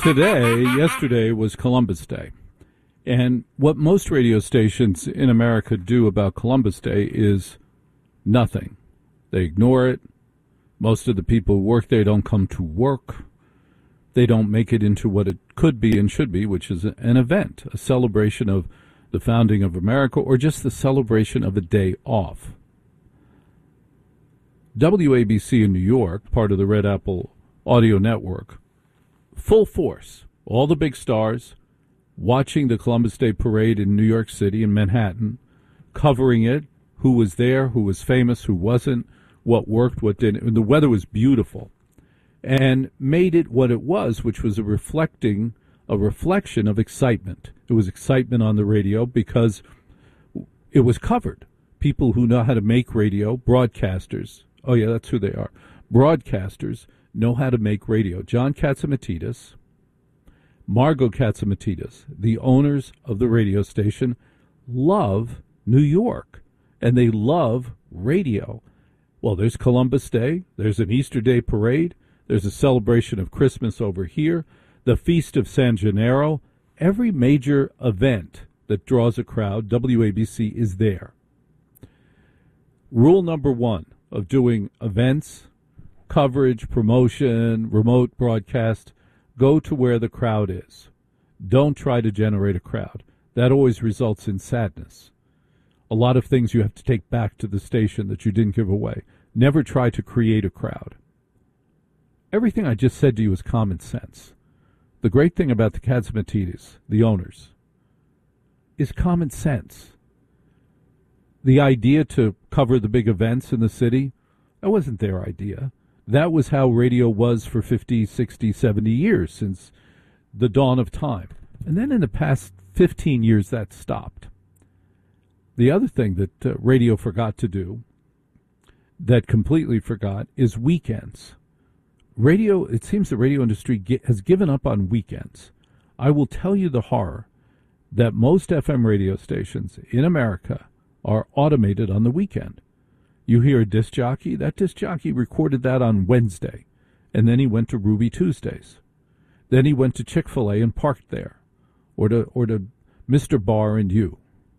Yesterday was Columbus Day. And what most radio stations in America do about Columbus Day is nothing. They ignore it. Most of the people who work there don't come to work. They don't make it into what it could be and should be, which is an event, a celebration of the founding of America, or just the celebration of a day off. WABC in New York, part of the Red Apple Audio Network, full force, all the big stars, watching the Columbus Day Parade in New York City, in Manhattan, covering it, who was there, who was famous, who wasn't, what worked, what didn't. And the weather was beautiful, and made it what it was, which was a reflection of excitement. It was excitement on the radio because it was covered. People who know how to make radio, broadcasters. Oh, yeah, that's who they are. Broadcasters know how to make radio. John Catsimatidis, Margot Catsimatidis, the owners of the radio station, love New York, and they love radio. Well, there's Columbus Day. There's an Easter Day parade. There's a celebration of Christmas over here. The Feast of San Gennaro. Every major event that draws a crowd, WABC is there. Rule number one of doing events, coverage, promotion, remote broadcast, go to where the crowd is. Don't try to generate a crowd. That always results in sadness. A lot of things you have to take back to the station that you didn't give away. Never try to create a crowd. Everything I just said to you is common sense. The great thing about the Catsimatidis, the owners, is common sense. The idea to cover the big events in the city, that wasn't their idea. That was how radio was for 50, 60, 70 years since the dawn of time. And then in the past 15 years, that stopped. The other thing that radio forgot to do, that completely forgot, is weekends. Radio, it seems the radio industry has given up on weekends. I will tell you the horror that most FM radio stations in America are automated on the weekend. You hear a disc jockey, that disc jockey recorded that on Wednesday, and then he went to Ruby Tuesdays. Then he went to Chick-fil-A and parked there, or to Mr. Bar and You.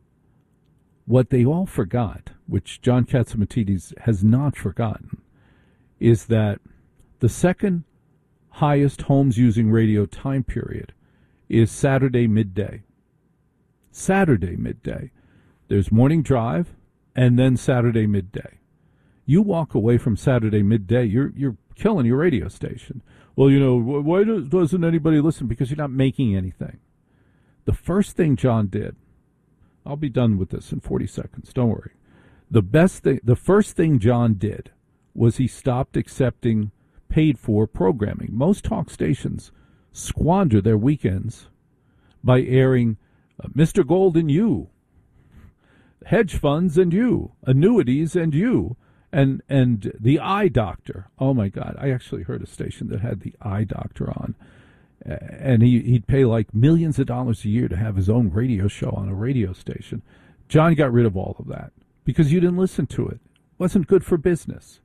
What they all forgot, which John Catsimatidis has not forgotten, is that the second highest homes using radio time period is Saturday midday. Saturday midday. There's morning drive and then Saturday midday. You walk away from Saturday midday, you're killing your radio station. Well, you know, why doesn't anybody listen? Because you're not making anything. The first thing John did, I'll be done with this in 40 seconds, don't worry. The first thing John did was he stopped accepting paid-for programming. Most talk stations squander their weekends by airing Mr. Gold and You, hedge funds and you, annuities and you, and the Eye Doctor. Oh, my God. I actually heard a station that had the Eye Doctor on. And he'd pay like millions of dollars a year to have his own radio show on a radio station. John got rid of all of that because you didn't listen to it. It wasn't good for business.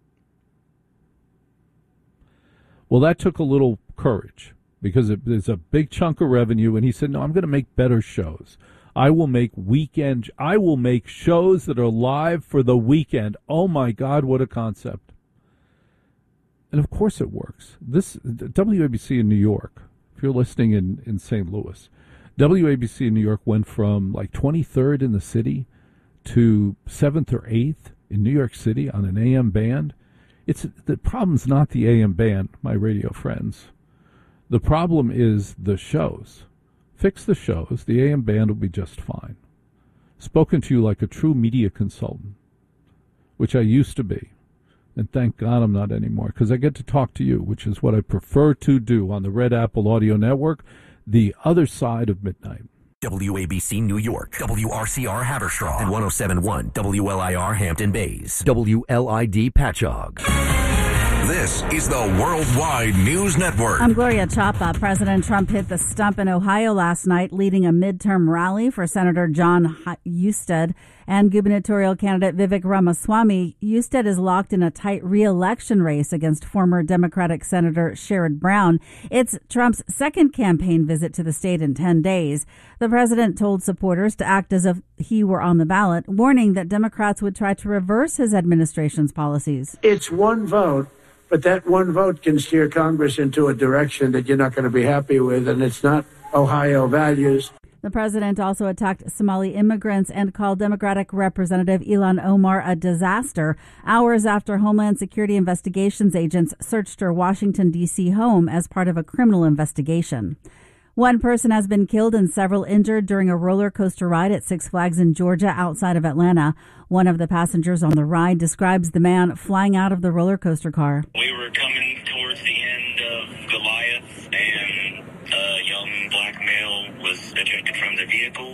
Well, that took a little courage because there's a big chunk of revenue, and he said, no, I'm going to make better shows. I will make shows that are live for the weekend. Oh, my God, what a concept. And, of course, it works. WABC in New York, if you're listening in St. Louis, WABC in New York went from like 23rd in the city to 7th or 8th in New York City on an AM band. The problem's not the AM band, my radio friends. The problem is the shows. Fix the shows. The AM band will be just fine. Spoken to you like a true media consultant, which I used to be. And thank God I'm not anymore, because I get to talk to you, which is what I prefer to do on the Red Apple Audio Network, the other side of midnight. WABC New York, WRCR Haverstraw, and 107.1 WLIR Hampton Bays, WLID Patchogue. This is the Worldwide News Network. I'm Gloria Chapa. President Trump hit the stump in Ohio last night, leading a midterm rally for Senator John Husted And gubernatorial candidate Vivek Ramaswamy, Husted is locked in a tight re-election race against former Democratic Senator Sherrod Brown. It's Trump's second campaign visit to the state in 10 days. The president told supporters to act as if he were on the ballot, warning that Democrats would try to reverse his administration's policies. It's one vote, but that one vote can steer Congress into a direction that you're not going to be happy with, and it's not Ohio values. The president also attacked Somali immigrants and called Democratic Representative Ilhan Omar a disaster hours after Homeland Security investigations agents searched her Washington, D.C. home as part of a criminal investigation. One person has been killed and several injured during a roller coaster ride at Six Flags in Georgia outside of Atlanta. One of the passengers on the ride describes the man flying out of the roller coaster car. We were coming towards the end of Goliath, and a young black male was ejected from the vehicle.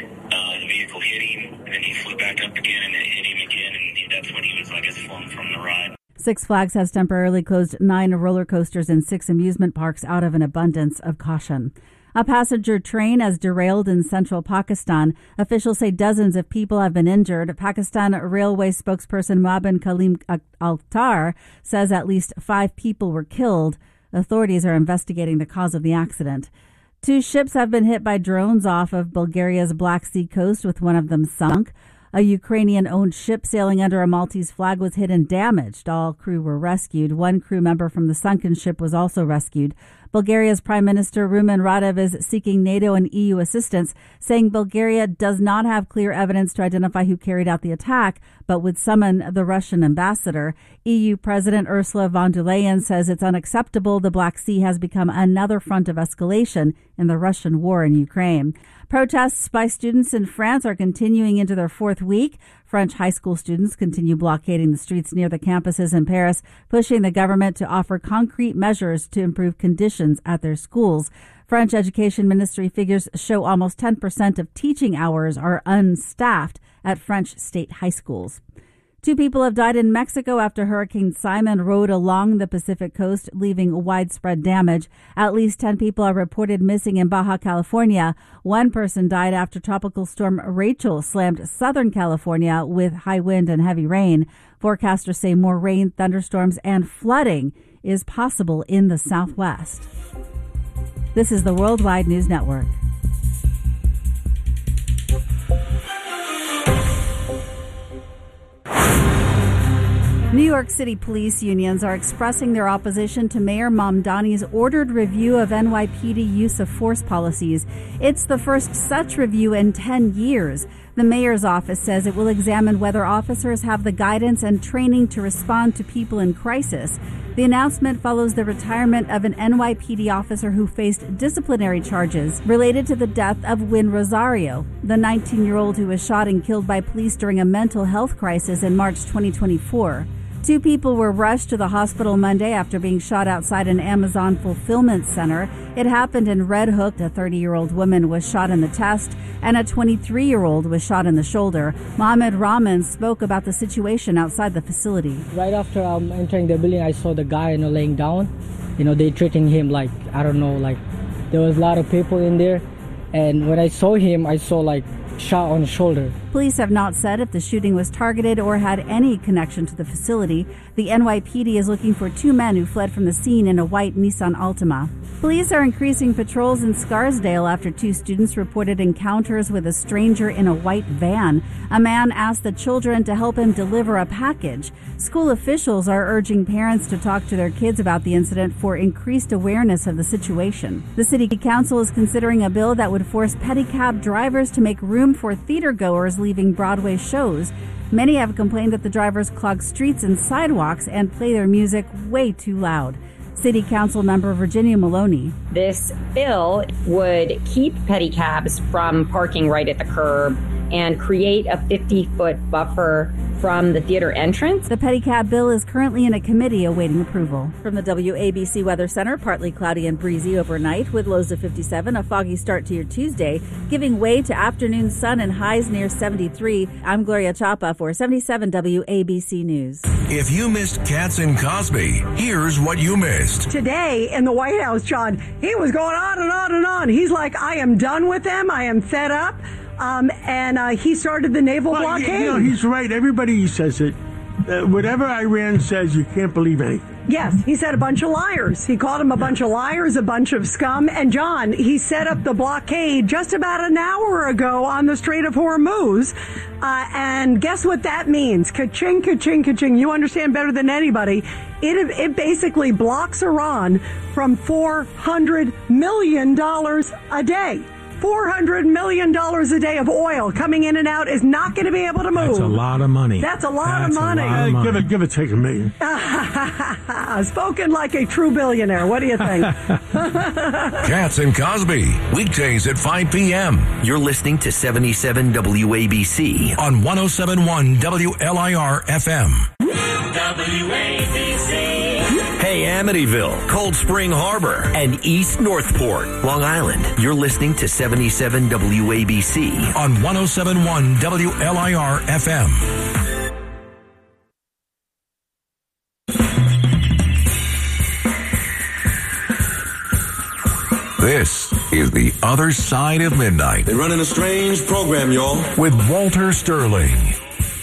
The vehicle hit him, and then he flew back up again, and it hit him again, and that's when he was, flung from the ride. Six Flags has temporarily closed 9 roller coasters and 6 amusement parks out of an abundance of caution. A passenger train has derailed in central Pakistan. Officials say dozens of people have been injured. Pakistan Railway spokesperson Mabin Kalim Akhtar says at least 5 people were killed. Authorities are investigating the cause of the accident. 2 ships have been hit by drones off of Bulgaria's Black Sea coast, with one of them sunk. A Ukrainian-owned ship sailing under a Maltese flag was hit and damaged. All crew were rescued. One crew member from the sunken ship was also rescued. Bulgaria's Prime Minister Rumen Radev is seeking NATO and EU assistance, saying Bulgaria does not have clear evidence to identify who carried out the attack, but would summon the Russian ambassador. EU President Ursula von der Leyen says it's unacceptable the Black Sea has become another front of escalation in the Russian war in Ukraine. Protests by students in France are continuing into their 4th week. French high school students continue blockading the streets near the campuses in Paris, pushing the government to offer concrete measures to improve conditions at their schools. French Education Ministry figures show almost 10% of teaching hours are unstaffed at French state high schools. 2 people have died in Mexico after Hurricane Simon rode along the Pacific coast, leaving widespread damage. At least 10 people are reported missing in Baja California. One person died after Tropical Storm Rachel slammed Southern California with high wind and heavy rain. Forecasters say more rain, thunderstorms, and flooding is possible in the Southwest. This is the Worldwide News Network. New York City police unions are expressing their opposition to Mayor Mamdani's ordered review of NYPD use of force policies. It's the first such review in 10 years. The mayor's office says it will examine whether officers have the guidance and training to respond to people in crisis. The announcement follows the retirement of an NYPD officer who faced disciplinary charges related to the death of Win Rosario, the 19-year-old who was shot and killed by police during a mental health crisis in March 2024. 2 people were rushed to the hospital Monday after being shot outside an Amazon fulfillment center. It happened in Red Hook. A 30-year-old woman was shot in the chest, and a 23-year-old was shot in the shoulder. Mohammed Rahman spoke about the situation outside the facility. Right after entering the building, I saw the guy, laying down. They treating him like, there was a lot of people in there. And when I saw him, I saw shot on the shoulder. Police have not said if the shooting was targeted or had any connection to the facility. The NYPD is looking for 2 men who fled from the scene in a white Nissan Altima. Police are increasing patrols in Scarsdale after 2 students reported encounters with a stranger in a white van. A man asked the children to help him deliver a package. School officials are urging parents to talk to their kids about the incident for increased awareness of the situation. The city council is considering a bill that would force pedicab drivers to make room for theater-goers leaving Broadway shows. Many have complained that the drivers clog streets and sidewalks and play their music way too loud. City Council member Virginia Maloney. This bill would keep pedicabs from parking right at the curb and create a 50-foot buffer from the theater entrance. The pedicab bill is currently in a committee awaiting approval. From the WABC Weather Center, partly cloudy and breezy overnight with lows of 57, a foggy start to your Tuesday, giving way to afternoon sun and highs near 73. I'm Gloria Chapa for 77 WABC News. If you missed Katz and Cosby, here's what you missed. Today in the White House, John, he was going on and on and on. He's like, I am done with them. I am fed up. And he started the naval blockade. You know, he's right. Everybody says it. Whatever Iran says, you can't believe anything. Yes, he said a bunch of liars. He called them a bunch of liars, a bunch of scum. And John, he set up the blockade just about an hour ago on the Strait of Hormuz. And guess what that means? Ka-ching, ka-ching, ka-ching. You understand better than anybody. It basically blocks Iran from $400 million a day. $400 million a day of oil coming in and out is not going to be able to move. That's a lot of money. That's a lot of money. Give it, take $1 million. Spoken like a true billionaire. What do you think? Katz and Cosby, weekdays at 5 p.m. You're listening to 77 WABC on 107.1 WLIR FM. WABC. Hey, Amityville, Cold Spring Harbor, and East Northport, Long Island. You're listening to 77 WABC on 107.1 WLIR FM. This is The Other Side of Midnight. They're running a strange program, y'all. With Walter Sterling.